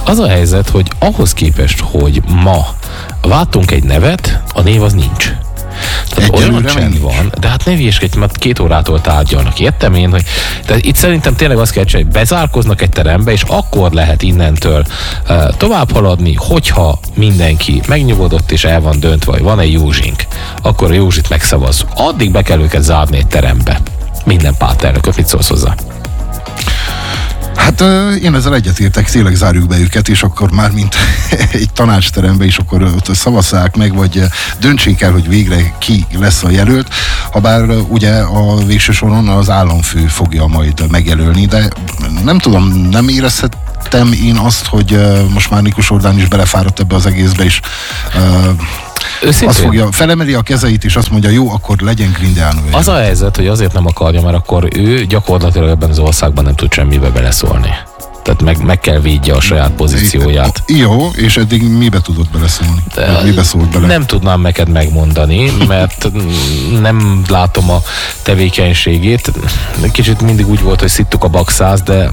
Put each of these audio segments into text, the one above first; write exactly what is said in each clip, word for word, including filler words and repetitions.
Az a helyzet, hogy ahhoz képest, hogy ma váltunk egy nevet, a név az nincs. Tehát olyan csend van, de hát ne hülyeskedj, mert két órától tárgyalnak. Értem én, hogy tehát itt szerintem tényleg azt kell csinálni, hogy bezárkoznak egy terembe, és akkor lehet innentől uh, tovább haladni, hogyha mindenki megnyugodott, és el van döntve, vagy van egy józsink, akkor a józsit megszavazzuk. Addig be kell őket zárni egy terembe. Minden pártelnököt, mit szólsz hozzá? Hát én ezzel egyetértek, tényleg zárjuk be őket, és akkor már mint egy tanácsterembe is akkor ott szavazzák meg, vagy döntsék el, hogy végre ki lesz a jelölt, habár ugye a végső soron az államfő fogja majd megjelölni, de nem tudom, nem érezhettem én azt, hogy most már Nikus Orbán is belefáradt ebbe az egészbe, és Őszintén? Azt fogja, felemeli a kezeit, és azt mondja, jó, akkor legyen Grindeanu. Az a helyzet, hogy azért nem akarja, mert akkor ő gyakorlatilag ebben az országban nem tud semmibe beleszólni. Tehát meg, meg kell védje a saját pozícióját. Jó, és eddig mibe tudott beleszólni? De mibe szólt bele? Nem tudnám neked megmondani, mert nem látom a tevékenységét. Kicsit mindig úgy volt, hogy szittuk a bakszáz, de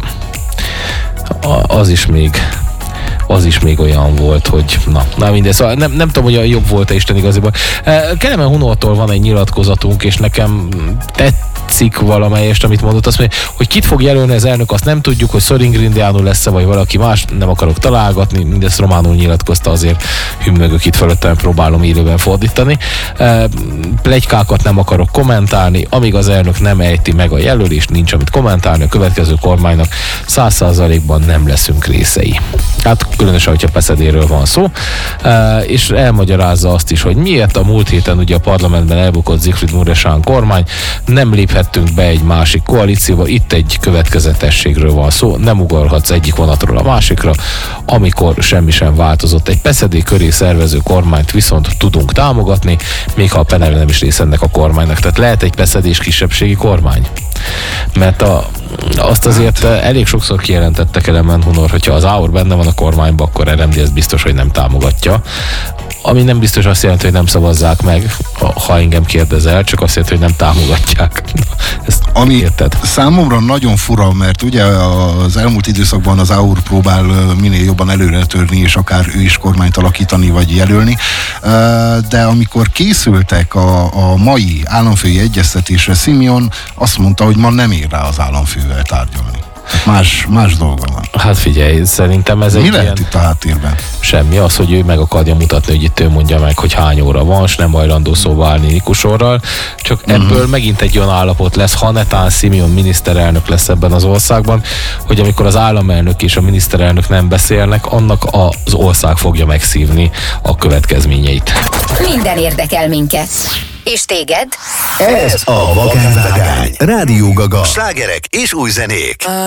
az is még... az is még olyan volt, hogy na, na mindegy, szóval nem, nem tudom, hogy a jobb volt-e Isten igaziból. Kelemen Hunortól van egy nyilatkozatunk, és nekem tetszik valamelyest, amit mondott, azt mondja, hogy kit fog jelölni az elnök, azt nem tudjuk, hogy Sorin Grindeanu lesz-e, vagy valaki más, nem akarok találgatni, mindezt románul nyilatkozta, azért hümmögök itt fölöttem, próbálom élőben fordítani. Pletykákat nem akarok kommentálni, amíg az elnök nem ejti meg a jelölést, nincs amit kommentálni, a következő kormánynak száz százalékban nem leszünk részei. Hát különösen, hogyha Peszedéről van szó, és elmagyarázza azt is, hogy miért a múlt héten ugye a parlamentben elbukott Zicfried Mureşan kormány, nem léphettünk be egy másik koalícióba, itt egy következetességről van szó, nem ugorhatsz egyik vonatról a másikra, amikor semmi sem változott. Egy Peszedé köré szervező kormányt viszont tudunk támogatni, még ha a Penel nem is rész ennek a kormánynak. Tehát lehet egy peszedés kisebbségi kormány. Mert a, azt azért elég sokszor kijelentette Kelemen Hunor, hogyha az Áur benne van a kormányban, akkor er em dé ezt biztos, hogy nem támogatja. Ami nem biztos azt jelenti, hogy nem szavazzák meg, ha engem kérdezel, csak azt jelenti, hogy nem támogatják. Ezt ami érted? Számomra nagyon fura, mert ugye az elmúlt időszakban az Áur próbál minél jobban előre törni, és akár ő is kormányt alakítani, vagy jelölni, de amikor készültek a, a mai államfői egyeztetésre, Simeon azt mondta, hogy ma nem ér rá az államfővel tárgyalni. Más, más dolga van. Hát figyelj, szerintem ez Mi egy lehet ilyen... itt a háttérben? Semmi, az, hogy ő meg akarja mutatni, hogy itt ő mondja meg, hogy hány óra van, és nem hajlandó szóba állni Nikusorral. Csak uh-huh. ebből megint egy olyan állapot lesz, ha netán Simeon miniszterelnök lesz ebben az országban, hogy amikor az államelnök és a miniszterelnök nem beszélnek, annak az ország fogja megszívni a következményeit. Minden érdekel minket. És téged? Ez a Vagányvágány. Rádió Gaga. Slágerek és új zenék.